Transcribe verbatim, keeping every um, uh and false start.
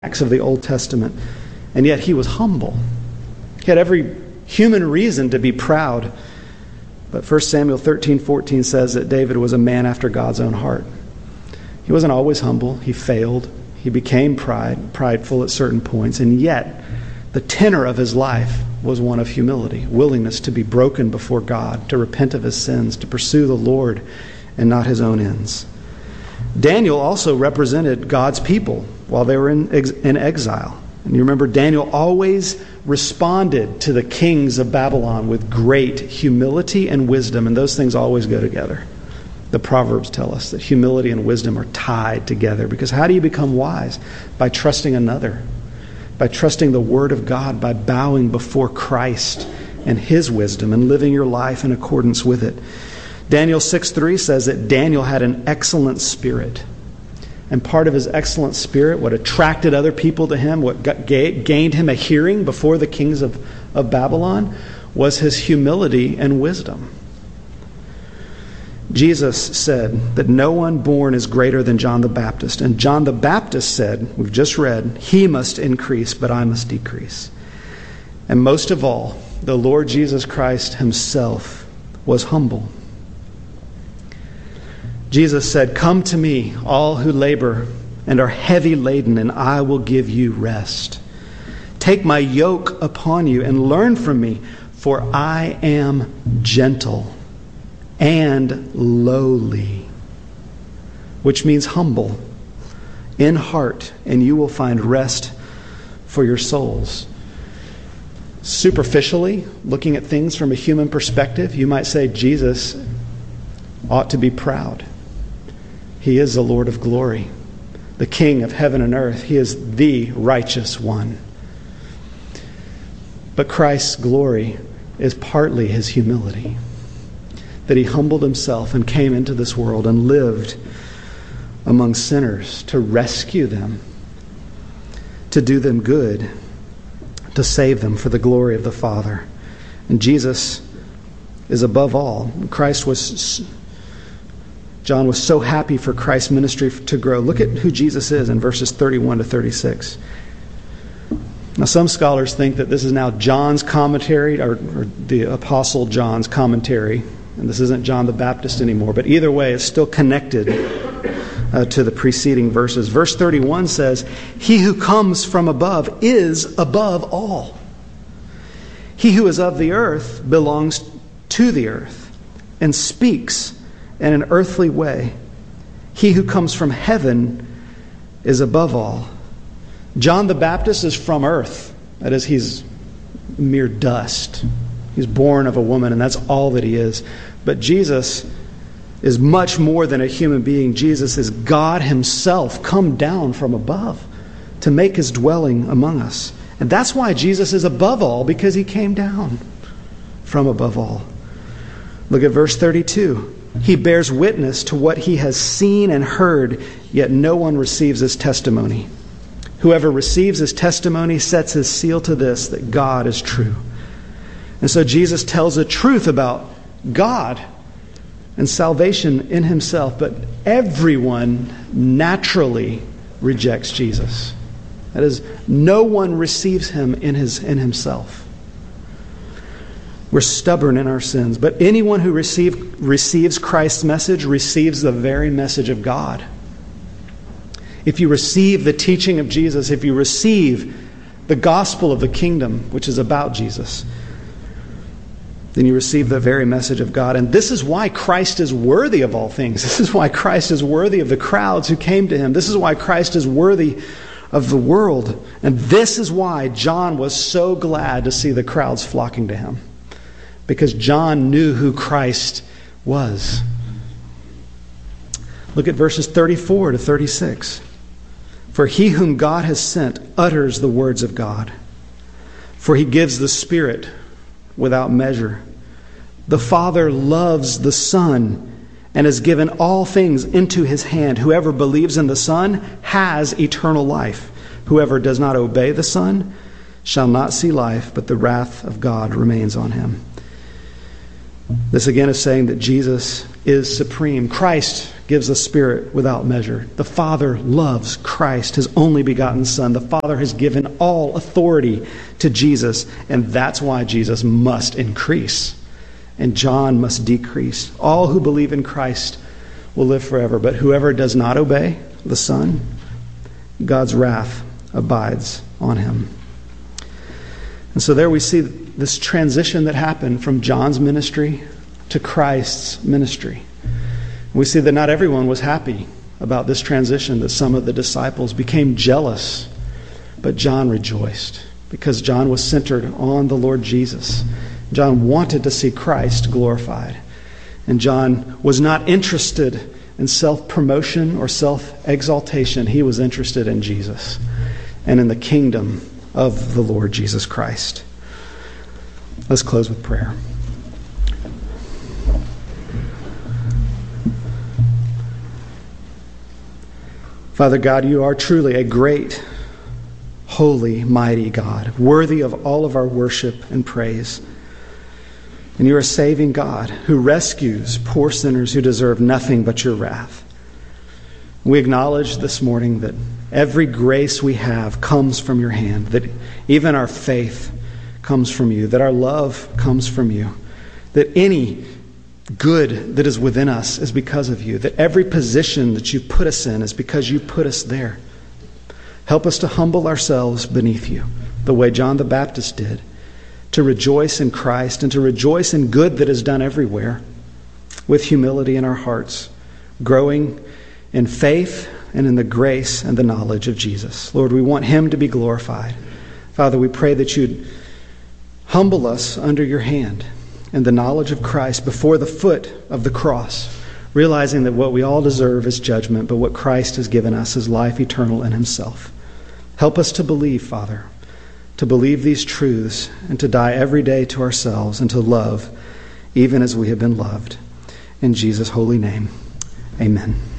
of the Old Testament, and yet he was humble. He had every human reason to be proud. But First Samuel thirteen fourteen says that David was a man after God's own heart. He wasn't always humble. He failed. He became pride, prideful at certain points, and yet the tenor of his life was one of humility, willingness to be broken before God, to repent of his sins, to pursue the Lord and not his own ends. Daniel also represented God's people while they were in, ex- in exile. And you remember Daniel always responded to the kings of Babylon with great humility and wisdom, and those things always go together. The Proverbs tell us that humility and wisdom are tied together, because how do you become wise? By trusting another, by trusting the Word of God, by bowing before Christ and His wisdom and living your life in accordance with it. Daniel six three says that Daniel had an excellent spirit. And part of his excellent spirit, what attracted other people to him, what got, gained him a hearing before the kings of, of Babylon, was his humility and wisdom. Jesus said that no one born is greater than John the Baptist. And John the Baptist said, we've just read, he must increase, but I must decrease. And most of all, the Lord Jesus Christ himself was humble. Jesus said, "Come to me, all who labor and are heavy laden, and I will give you rest. Take my yoke upon you and learn from me, for I am gentle and lowly," which means humble in heart, and you will find rest for your souls. Superficially, looking at things from a human perspective, you might say Jesus ought to be proud. He is the Lord of glory, the King of heaven and earth. He is the righteous one. But Christ's glory is partly his humility, that he humbled himself and came into this world and lived among sinners to rescue them, to do them good, to save them for the glory of the Father. And Jesus is above all. Christ was... John was so happy for Christ's ministry to grow. Look at who Jesus is in verses thirty-one to thirty-six. Now, some scholars think that this is now John's commentary, or, or the Apostle John's commentary, and this isn't John the Baptist anymore. But either way, it's still connected uh, to the preceding verses. Verse thirty-one says, "He who comes from above is above all. He who is of the earth belongs to the earth and speaks in an earthly way. He who comes from heaven is above all." John the Baptist is from earth. That is, he's mere dust. He's born of a woman, and that's all that he is. But Jesus is much more than a human being. Jesus is God himself come down from above to make his dwelling among us. And that's why Jesus is above all, because he came down from above all. Look at verse thirty-two. "He bears witness to what he has seen and heard, yet no one receives his testimony. Whoever receives his testimony sets his seal to this, that God is true." And so Jesus tells the truth about God and salvation in himself, but everyone naturally rejects Jesus. That is, no one receives him in his in himself. We're stubborn in our sins. But anyone who receive, receives Christ's message receives the very message of God. If you receive the teaching of Jesus, if you receive the gospel of the kingdom, which is about Jesus, then you receive the very message of God. And this is why Christ is worthy of all things. This is why Christ is worthy of the crowds who came to him. This is why Christ is worthy of the world. And this is why John was so glad to see the crowds flocking to him. Because John knew who Christ was. Look at verses thirty-four to thirty-six. "For he whom God has sent utters the words of God. For he gives the Spirit without measure. The Father loves the Son and has given all things into his hand. Whoever believes in the Son has eternal life. Whoever does not obey the Son shall not see life, but the wrath of God remains on him." This again is saying that Jesus is supreme. Christ gives a spirit without measure. The Father loves Christ, his only begotten Son. The Father has given all authority to Jesus, and that's why Jesus must increase and John must decrease. All who believe in Christ will live forever, but whoever does not obey the Son, God's wrath abides on him. And so there we see this transition that happened from John's ministry to Christ's ministry. We see that not everyone was happy about this transition, that some of the disciples became jealous, but John rejoiced because John was centered on the Lord Jesus. John wanted to see Christ glorified. And John was not interested in self-promotion or self-exaltation. He was interested in Jesus and in the kingdom of the Lord Jesus Christ. Let's close with prayer. Father God, you are truly a great, holy, mighty God, worthy of all of our worship and praise. And you are a saving God who rescues poor sinners who deserve nothing but your wrath. We acknowledge this morning that every grace we have comes from your hand, that even our faith comes from you, that our love comes from you, that any good that is within us is because of you, that every position that you put us in is because you put us there. Help us to humble ourselves beneath you, the way John the Baptist did, to rejoice in Christ and to rejoice in good that is done everywhere, with humility in our hearts, growing in faith and in the grace and the knowledge of Jesus. Lord, we want him to be glorified. Father, we pray that you'd humble us under your hand in the knowledge of Christ before the foot of the cross, realizing that what we all deserve is judgment, but what Christ has given us is life eternal in himself. Help us to believe, Father, to believe these truths and to die every day to ourselves and to love even as we have been loved. In Jesus' holy name, amen.